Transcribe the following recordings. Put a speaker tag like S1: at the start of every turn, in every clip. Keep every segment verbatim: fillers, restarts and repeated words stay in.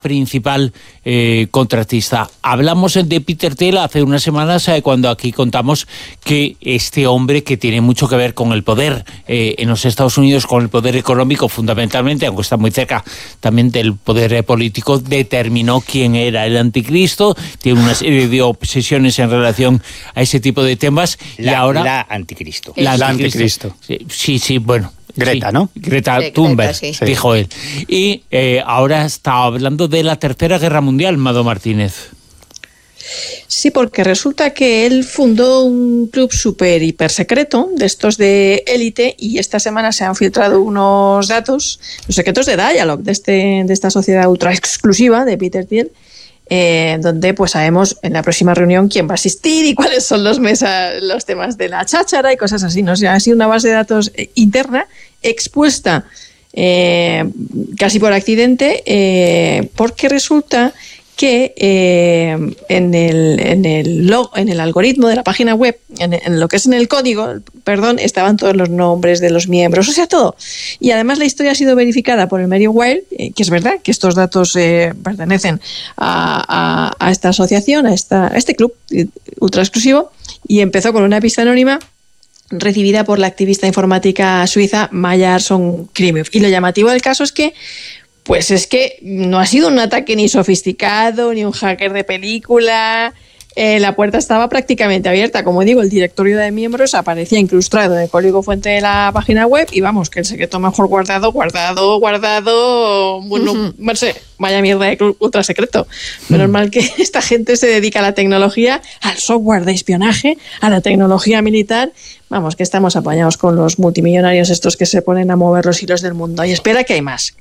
S1: principal eh, contratista. Hablamos de Peter Thiel hace unas semanas eh, cuando aquí contamos que este hombre que tiene mucho que ver con el poder eh, en los Estados Unidos, con el poder económico fundamentalmente, aunque está muy cerca también del poder eh, político, determinó quién era el anticristo, tiene una serie de obsesiones en relación a ese tipo de temas.
S2: La,
S1: y ahora
S2: la anticristo.
S1: La
S3: la
S1: anticristo.
S3: anticristo.
S1: Sí, sí, bueno.
S3: Greta,
S1: sí,
S3: ¿no?
S1: Greta
S4: Greta,
S1: Thunberg,
S4: sí.
S1: dijo él. Y eh, ahora está hablando de la Tercera Guerra Mundial, Mado Martínez.
S5: Sí, porque resulta que él fundó un club súper hiper secreto, de estos de élite, y esta semana se han filtrado unos datos, los secretos de Dialog, de, este, de esta sociedad ultra exclusiva de Peter Thiel, Eh, donde pues sabemos en la próxima reunión quién va a asistir y cuáles son los mesa, los temas de la cháchara y cosas así, ¿no? O sea, ha sido una base de datos eh, interna expuesta eh, casi por accidente, eh, porque resulta que eh, en, el, en, el log, en el algoritmo de la página web, en, en lo que es en el código, perdón, estaban todos los nombres de los miembros, o sea, todo. Y además la historia ha sido verificada por el medio Wired, eh, que es verdad que estos datos eh, pertenecen a, a, a esta asociación, a, esta, a este club ultra exclusivo, y empezó con una pista anónima recibida por la activista informática suiza Maya Arson-Krimov. Y lo llamativo del caso es que Pues es que no ha sido un ataque ni sofisticado, ni un hacker de película. Eh, la puerta estaba prácticamente abierta. Como digo, el directorio de miembros aparecía incrustado en el código fuente de la página web y vamos, que el secreto mejor guardado, guardado, guardado... Bueno, uh-huh. no sé, vaya mierda de club ultra secreto. Menos uh-huh. mal que esta gente se dedica a la tecnología, al software de espionaje, a la tecnología militar. Vamos, que estamos apañados con los multimillonarios estos que se ponen a mover los hilos del mundo. Y espera que hay más.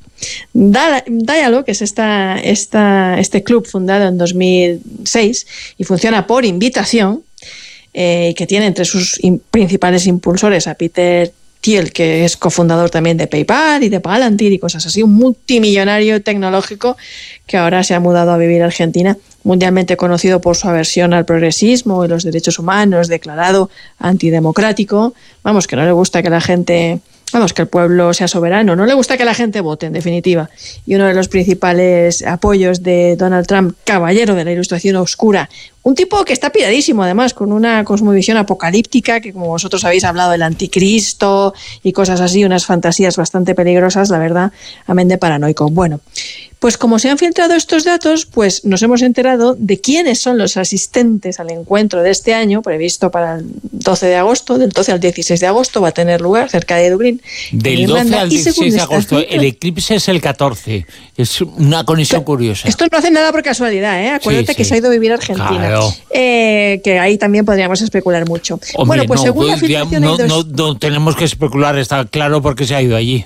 S5: Dialog, que es esta, esta, este club fundado en dos mil seis y funciona por invitación, eh, que tiene entre sus in, principales impulsores a Peter Thiel, que es cofundador también de PayPal y de Palantir y cosas así, un multimillonario tecnológico que ahora se ha mudado a vivir a Argentina, mundialmente conocido por su aversión al progresismo y los derechos humanos, declarado antidemocrático. Vamos, que no le gusta que la gente... Vamos, que el pueblo sea soberano. No le gusta que la gente vote, en definitiva. Y uno de los principales apoyos de Donald Trump, caballero de la ilustración oscura, un tipo que está piradísimo, además, con una cosmovisión apocalíptica, que como vosotros habéis hablado del anticristo y cosas así, unas fantasías bastante peligrosas, la verdad, amén de paranoico. Bueno, pues como se han filtrado estos datos, pues nos hemos enterado de quiénes son los asistentes al encuentro de este año, previsto para el doce de agosto, del doce al dieciséis de agosto va a tener lugar cerca de Dublín.
S1: Del doce al dieciséis de agosto, el eclipse es el catorce, es una conexión curiosa.
S5: Esto no hace nada por casualidad, ¿eh? Acuérdate sí, sí. que se ha ido a vivir a Argentina, claro. eh, que ahí también podríamos especular mucho.
S1: Hombre,
S5: bueno, pues
S1: no,
S5: según
S1: pues,
S5: la filtración
S1: no,
S5: hay dos...
S1: no, no tenemos que especular, está claro porque se ha ido allí.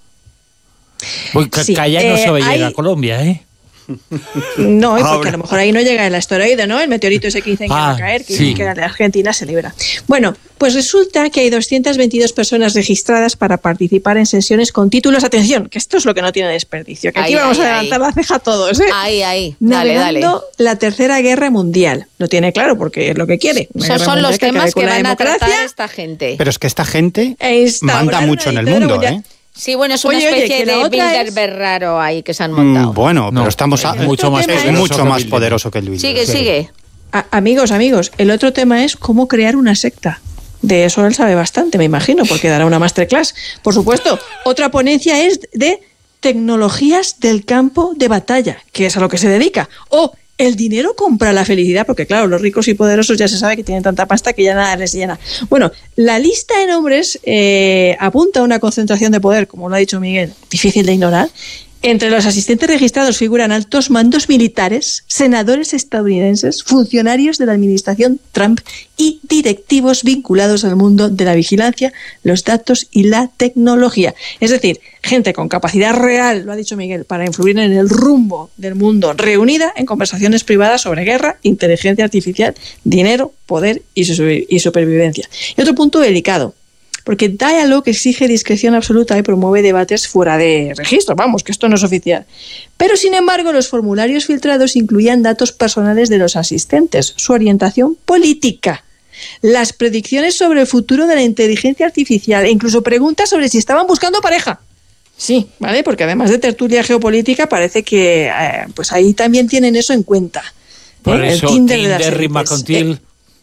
S1: Pues sí, Calla no eh, se va a ir hay... a Colombia, ¿eh?
S5: No, porque a lo mejor ahí no llega el asteroide, ¿no? El meteorito ese que dicen que ah, va a caer, que, sí. que la de Argentina se libra. Bueno, pues resulta que hay doscientas veintidós personas registradas para participar en sesiones con títulos, atención, que esto es lo que no tiene desperdicio, que aquí ahí, vamos ahí, a levantar ahí. la ceja a todos, ¿eh?
S4: Ahí, ahí, dale,
S5: Navegando
S4: dale.
S5: la Tercera Guerra Mundial. Lo tiene claro porque es lo que quiere.
S4: Esos son los temas que, que van a tratar esta gente.
S3: Pero es que esta gente manda mucho en el mundo, ¿eh?
S4: Sí, bueno, es una
S5: oye,
S4: especie
S5: oye,
S4: de Bilderberg es... raro ahí que se han montado.
S3: Mm, bueno, no, pero estamos a,
S1: mucho más
S3: es mucho más poderoso que el
S4: Sigue,
S3: Bilderberg.
S4: sigue.
S5: A, amigos, amigos, el otro tema es cómo crear una secta. De eso él sabe bastante, me imagino, porque dará una masterclass. Por supuesto, otra ponencia es de tecnologías del campo de batalla, que es a lo que se dedica. O el dinero compra la felicidad, porque claro, los ricos y poderosos ya se sabe que tienen tanta pasta que ya nada les llena. Bueno, la lista de nombres eh, apunta a una concentración de poder, como lo ha dicho Miguel, difícil de ignorar. Entre los asistentes registrados figuran altos mandos militares, senadores estadounidenses, funcionarios de la administración Trump y directivos vinculados al mundo de la vigilancia, los datos y la tecnología. Es decir, gente con capacidad real, lo ha dicho Miguel, para influir en el rumbo del mundo, reunida en conversaciones privadas sobre guerra, inteligencia artificial, dinero, poder y, su- y supervivencia. Y otro punto delicado, porque Dialog exige discreción absoluta y promueve debates fuera de registro, vamos, que esto no es oficial. Pero, sin embargo, los formularios filtrados incluían datos personales de los asistentes, su orientación política, las predicciones sobre el futuro de la inteligencia artificial e incluso preguntas sobre si estaban buscando pareja. Sí, ¿vale? Porque además de tertulia geopolítica, parece que eh, pues ahí también tienen eso en cuenta.
S1: Por
S5: ¿eh?
S1: eso,
S5: El Tinder,
S1: Tinder
S5: de las
S1: rima
S5: élites.
S1: con Til.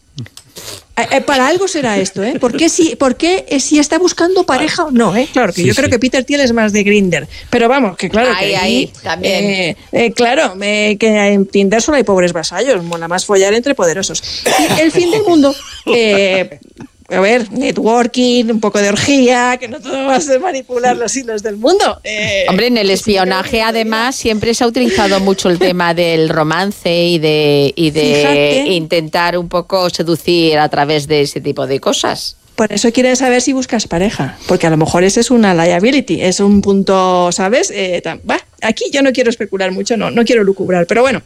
S5: Eh, eh, para algo será esto, ¿eh? ¿Por qué si, por qué, eh, si está buscando pareja o no? ¿eh? Claro, que
S1: Sí,
S5: yo creo
S1: sí.
S5: que Peter Thiel es más de Grindr. Pero vamos, que claro
S4: Ahí,
S5: que
S4: ahí, también.
S5: Eh, eh, claro, eh, que en Tinder solo hay pobres vasallos, mola más follar entre poderosos. Y el fin del mundo... Eh, a ver, networking, un poco de orgía, que no todo va a ser manipular los hilos del mundo. Eh,
S4: Hombre, en el espionaje además siempre se ha utilizado mucho el tema del romance y de, y de
S5: Fíjate.
S4: intentar un poco seducir a través de ese tipo de cosas.
S5: Por eso quieren saber si buscas pareja, porque a lo mejor ese es una liability, es un punto, ¿sabes? Eh, tan, bah, aquí yo no quiero especular mucho, no, no quiero lucubrar, pero bueno.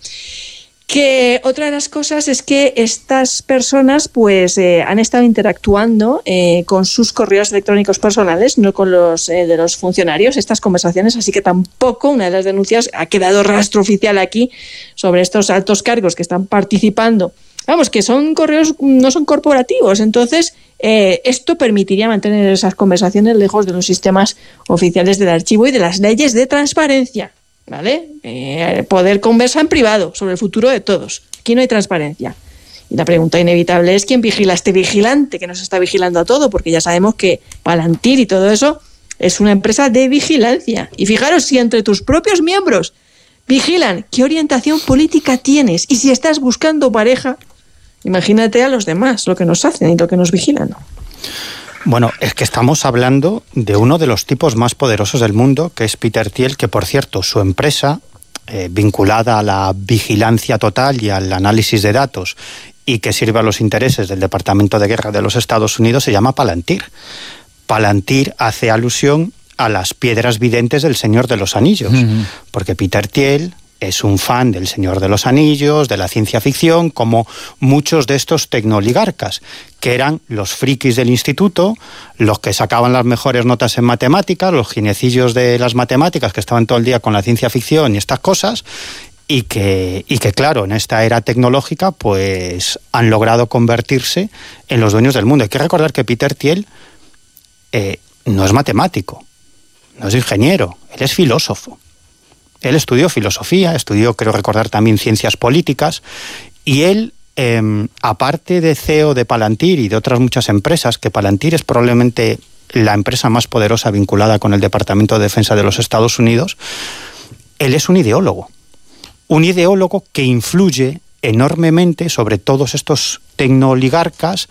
S5: Que otra de las cosas es que estas personas pues eh, han estado interactuando eh, con sus correos electrónicos personales, no con los eh, de los funcionarios, estas conversaciones, así que tampoco una de las denuncias ha quedado rastro oficial aquí sobre estos altos cargos que están participando. Vamos, que son correos, no son corporativos, entonces eh, esto permitiría mantener esas conversaciones lejos de los sistemas oficiales del archivo y de las leyes de transparencia. ¿Vale? Eh, poder conversar en privado sobre el futuro de todos. Aquí no hay transparencia. Y la pregunta inevitable es quién vigila a este vigilante que nos está vigilando a todo, porque ya sabemos que Palantir y todo eso es una empresa de vigilancia. Y fijaros, si entre tus propios miembros vigilan qué orientación política tienes y si estás buscando pareja, imagínate a los demás lo que nos hacen y lo que nos vigilan, ¿no?
S3: Bueno, es que estamos hablando de uno de los tipos más poderosos del mundo, que es Peter Thiel, que por cierto, su empresa, eh, vinculada a la vigilancia total y al análisis de datos, y que sirve a los intereses del Departamento de Guerra de los Estados Unidos, se llama Palantir. Palantir hace alusión a las piedras videntes del Señor de los Anillos, uh-huh. porque Peter Thiel es un fan del Señor de los Anillos, de la ciencia ficción, como muchos de estos tecnooligarcas, que eran los frikis del instituto, los que sacaban las mejores notas en matemáticas, los ginecillos de las matemáticas, que estaban todo el día con la ciencia ficción y estas cosas, y que, y que claro, en esta era tecnológica, pues han logrado convertirse en los dueños del mundo. Hay que recordar que Peter Thiel eh, no es matemático, no es ingeniero, él es filósofo. Él estudió filosofía, estudió, creo recordar, también ciencias políticas, y él, eh, aparte de C E O de Palantir y de otras muchas empresas, que Palantir es probablemente la empresa más poderosa vinculada con el Departamento de Defensa de los Estados Unidos, él es un ideólogo. Un ideólogo que influye enormemente sobre todos estos tecnooligarcas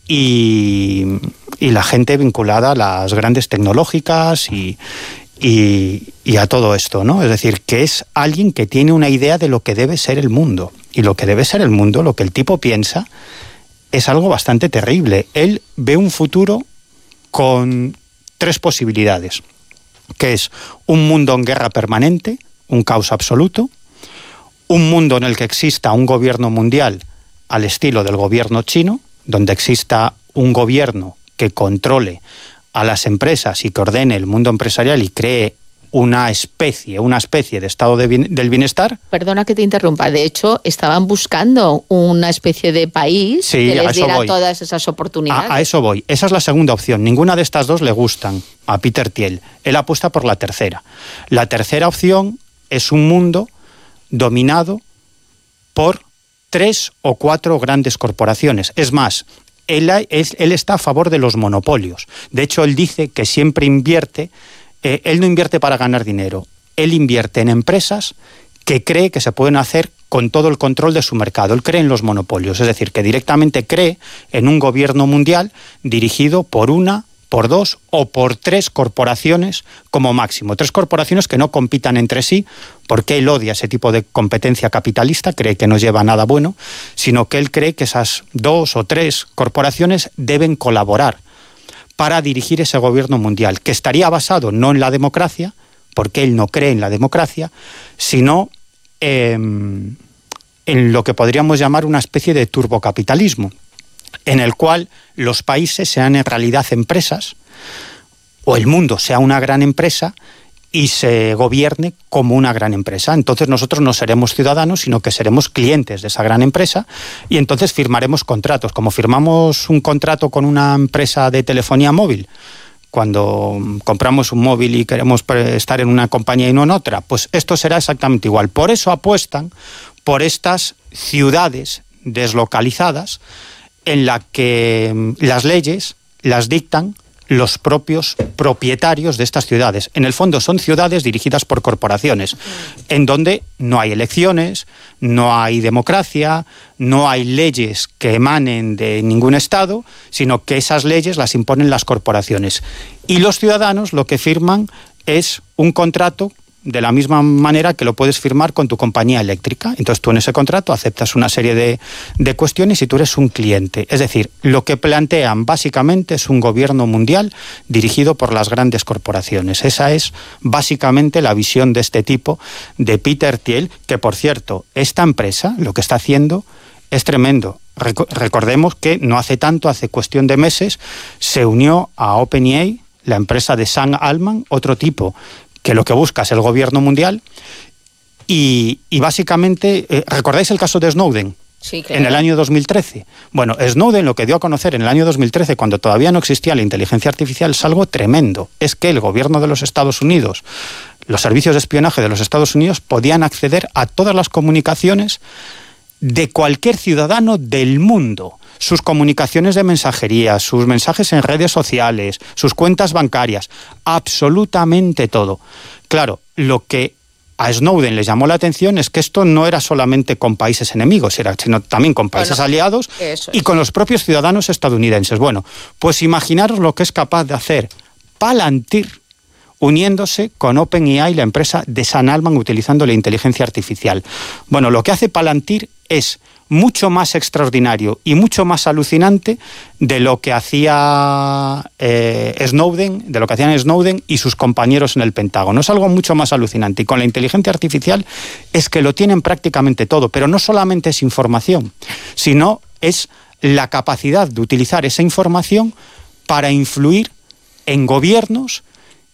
S3: y, y la gente vinculada a las grandes tecnológicas y... Y, y a todo esto, ¿no? Es decir, que es alguien que tiene una idea de lo que debe ser el mundo. Y lo que debe ser el mundo, lo que el tipo piensa, es algo bastante terrible. Él ve un futuro con tres posibilidades, que es un mundo en guerra permanente, un caos absoluto, un mundo en el que exista un gobierno mundial al estilo del gobierno chino, donde exista un gobierno que controle a las empresas y que ordene el mundo empresarial y cree una especie, una especie de estado de bien, del bienestar.
S4: Perdona que te interrumpa, de hecho estaban buscando una especie de país
S3: sí,
S4: que les diera
S3: voy.
S4: todas esas oportunidades.
S3: A, a eso voy, esa es la segunda opción, ninguna de estas dos le gustan a Peter Thiel, él apuesta por la tercera. La tercera opción es un mundo dominado por tres o cuatro grandes corporaciones, es más, Él, es, él está a favor de los monopolios. De hecho, él dice que siempre invierte, eh, él no invierte para ganar dinero, él invierte en empresas que cree que se pueden hacer con todo el control de su mercado. Él cree en los monopolios, es decir, que directamente cree en un gobierno mundial dirigido por una, por dos o por tres corporaciones como máximo. Tres corporaciones que no compitan entre sí, porque él odia ese tipo de competencia capitalista, cree que no lleva a nada bueno, sino que él cree que esas dos o tres corporaciones deben colaborar para dirigir ese gobierno mundial, que estaría basado no en la democracia, porque él no cree en la democracia, sino eh, en lo que podríamos llamar una especie de turbocapitalismo, en el cual los países sean en realidad empresas, o el mundo sea una gran empresa y se gobierne como una gran empresa. Entonces nosotros no seremos ciudadanos, sino que seremos clientes de esa gran empresa y entonces firmaremos contratos. Como firmamos un contrato con una empresa de telefonía móvil, cuando compramos un móvil y queremos estar en una compañía y no en otra, pues esto será exactamente igual. Por eso apuestan por estas ciudades deslocalizadas en las que las leyes las dictan los propios propietarios de estas ciudades. En el fondo son ciudades dirigidas por corporaciones, en donde no hay elecciones, no hay democracia, no hay leyes que emanen de ningún Estado, sino que esas leyes las imponen las corporaciones. Y los ciudadanos lo que firman es un contrato de la misma manera que lo puedes firmar con tu compañía eléctrica. Entonces tú en ese contrato aceptas una serie de, de cuestiones y tú eres un cliente. Es decir, lo que plantean básicamente es un gobierno mundial dirigido por las grandes corporaciones. Esa es básicamente la visión de este tipo, de Peter Thiel, que por cierto, esta empresa lo que está haciendo es tremendo. Recordemos que no hace tanto, hace cuestión de meses, se unió a OpenAI, la empresa de Sam Altman, otro tipo que lo que busca es el gobierno mundial, y, y básicamente, eh, ¿recordáis el caso de Snowden?
S4: Sí, claro.
S3: En el año dos mil trece. Bueno, Snowden lo que dio a conocer en el año dos mil trece, cuando todavía no existía la inteligencia artificial, es algo tremendo. Es que el gobierno de los Estados Unidos, los servicios de espionaje de los Estados Unidos, podían acceder a todas las comunicaciones de cualquier ciudadano del mundo. Sus comunicaciones de mensajería, sus mensajes en redes sociales, sus cuentas bancarias, absolutamente todo. Claro, lo que a Snowden le llamó la atención es que esto no era solamente con países enemigos, era, sino también con países bueno, aliados y con los propios ciudadanos estadounidenses. Bueno, pues imaginaros lo que es capaz de hacer Palantir uniéndose con OpenAI, la empresa de Sam Altman, utilizando la inteligencia artificial. Bueno, lo que hace Palantir es mucho más extraordinario y mucho más alucinante de lo que hacía eh, Snowden, de lo que hacían Snowden y sus compañeros en el Pentágono. Es algo mucho más alucinante. Y con la inteligencia artificial es que lo tienen prácticamente todo, pero no solamente es información, sino es la capacidad de utilizar esa información para influir en gobiernos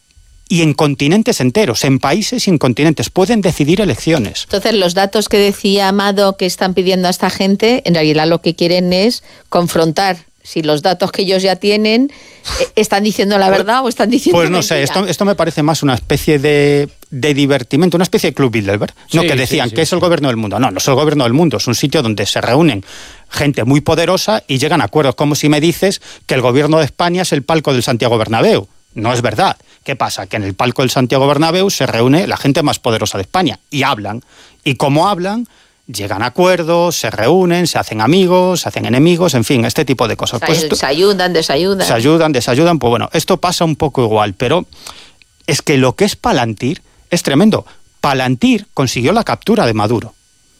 S3: y en continentes enteros, en países y en continentes. Pueden decidir elecciones.
S4: Entonces, los datos que decía Amado que están pidiendo a esta gente, en realidad lo que quieren es confrontar si los datos que ellos ya tienen eh, están diciendo la verdad pues, o están diciendo
S3: Pues no
S4: mentira.
S3: sé, esto, esto me parece más una especie de, de divertimento, una especie de Club Bilderberg, ¿no?
S1: Sí,
S3: Que decían
S1: sí, sí,
S3: que es
S1: sí.
S3: el gobierno del mundo. No, no es el gobierno del mundo, es un sitio donde se reúnen gente muy poderosa y llegan a acuerdos, como si me dices que el gobierno de España es el palco del Santiago Bernabéu. No es verdad. ¿Qué pasa? Que en el palco del Santiago Bernabéu se reúne la gente más poderosa de España y hablan. Y como hablan, llegan a acuerdos, se reúnen, se hacen amigos, se hacen enemigos, en fin, este tipo de cosas.
S4: O sea,
S3: Pues esto,
S4: se ayudan, desayudan.
S3: se ayudan, desayudan. Pues bueno, esto pasa un poco igual, pero es que lo que es Palantir es tremendo. Palantir consiguió la captura de Maduro.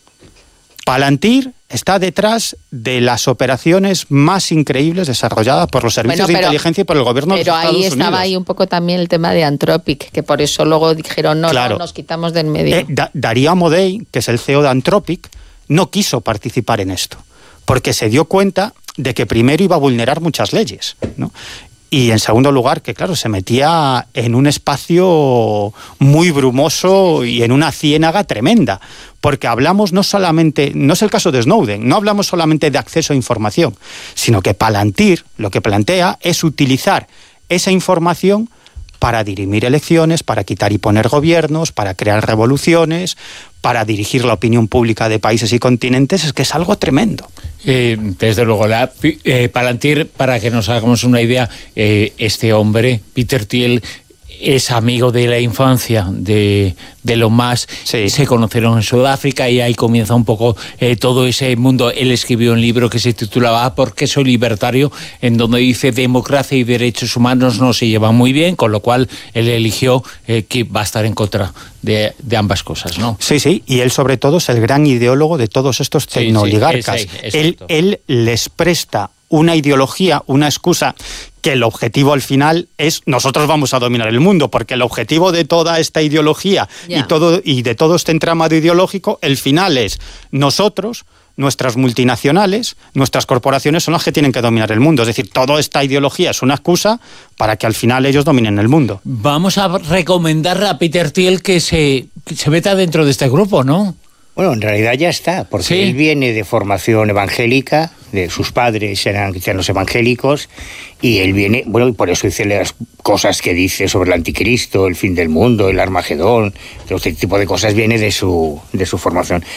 S3: Palantir está detrás de las operaciones más increíbles desarrolladas por los servicios
S4: Bueno, pero,
S3: de inteligencia y por el gobierno de los Estados Unidos.
S4: Pero ahí estaba ahí un poco también el tema de Anthropic, que por eso luego dijeron, no,
S3: claro.
S4: no, nos quitamos del medio.
S3: Eh, da- Darío Amodei, que es el C E O de Anthropic, no quiso participar en esto, porque se dio cuenta de que primero iba a vulnerar muchas leyes, ¿no? Y en segundo lugar, que claro, se metía en un espacio muy brumoso y en una ciénaga tremenda, porque hablamos no solamente, no es el caso de Snowden, no hablamos solamente de acceso a información, sino que Palantir lo que plantea es utilizar esa información para dirimir elecciones, para quitar y poner gobiernos, para crear revoluciones, para dirigir la opinión pública de países y continentes. Es que es algo tremendo.
S1: Eh, desde luego, la, eh, Palantir, para que nos hagamos una idea, eh, este hombre, Peter Thiel, es amigo de la infancia de, de Elon Musk.
S3: Sí.
S1: Se conocieron en Sudáfrica y ahí comienza un poco eh, todo ese mundo. Él escribió un libro que se titulaba ¿Por qué soy libertario?, en donde dice democracia y derechos humanos no se llevan muy bien, con lo cual él eligió eh, que va a estar en contra de, de ambas cosas, ¿no?
S3: Sí, sí, y él sobre todo es el gran ideólogo de todos estos
S1: Sí,
S3: tecnooligarcas.
S1: sí, es-
S3: él,
S1: exacto.
S3: él les presta una ideología, una excusa, que el objetivo al final es nosotros vamos a dominar el mundo, porque el objetivo de toda esta ideología
S4: Ya.
S3: y, todo, y de todo este entramado ideológico, el final es nosotros, nuestras multinacionales, nuestras corporaciones son las que tienen que dominar el mundo. Es decir, toda esta ideología es una excusa para que al final ellos dominen el mundo.
S1: Vamos a recomendar a Peter Thiel que se, que se meta dentro de este grupo, ¿no?
S2: Bueno, en realidad ya está, porque
S1: Sí.
S2: él viene de formación evangélica de sus padres eran cristianos evangélicos, y él viene, bueno, y por eso dice las cosas que dice sobre el anticristo, el fin del mundo, el Armagedón, todo este tipo de cosas viene de su, de su formación.